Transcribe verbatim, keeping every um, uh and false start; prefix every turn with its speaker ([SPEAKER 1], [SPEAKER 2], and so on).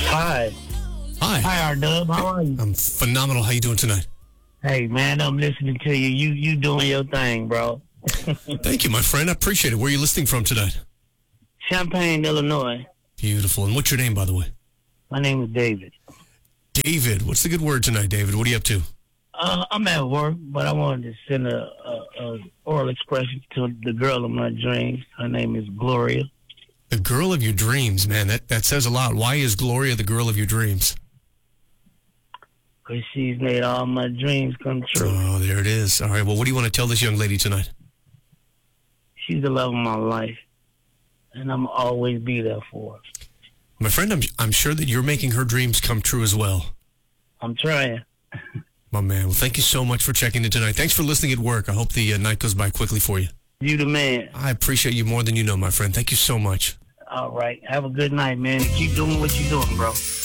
[SPEAKER 1] Hi.
[SPEAKER 2] Hi.
[SPEAKER 1] Hi, R-Dub. How are you?
[SPEAKER 2] I'm phenomenal. How you doing tonight?
[SPEAKER 1] Hey, man, I'm listening to you. You you doing your thing, bro.
[SPEAKER 2] Thank you, my friend. I appreciate it. Where are you listening from tonight?
[SPEAKER 1] Champaign, Illinois.
[SPEAKER 2] Beautiful. And what's your name, by the way?
[SPEAKER 1] My name is David.
[SPEAKER 2] David. What's the good word tonight, David? What are you up to?
[SPEAKER 1] Uh, I'm at work, but I wanted to send a, a, a oral expression to the girl of my dreams. Her name is Gloria.
[SPEAKER 2] The girl of your dreams, man. That, that says a lot. Why is Gloria the girl of your dreams?
[SPEAKER 1] Because she's made all my dreams come true.
[SPEAKER 2] Oh, there it is. All right. Well, what do you want to tell this young lady tonight?
[SPEAKER 1] She's the love of my life, and I'm always be there for her.
[SPEAKER 2] My friend, I'm, I'm sure that you're making her dreams come true as well.
[SPEAKER 1] I'm trying.
[SPEAKER 2] My man. Well, thank you so much for checking in tonight. Thanks for listening at work. I hope the uh, night goes by quickly for you.
[SPEAKER 1] You the man.
[SPEAKER 2] I appreciate you more than you know, my friend. Thank you so much.
[SPEAKER 1] All right. Have a good night, man. Keep doing what you're doing, bro.